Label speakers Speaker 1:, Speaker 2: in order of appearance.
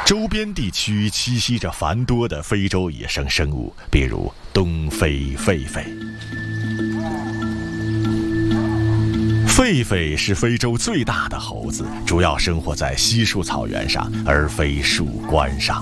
Speaker 1: 周边地区栖息着繁多的非洲野生生物，比如东非狒狒。狒狒是非洲最大的猴子，主要生活在稀树草原上，而非树冠上。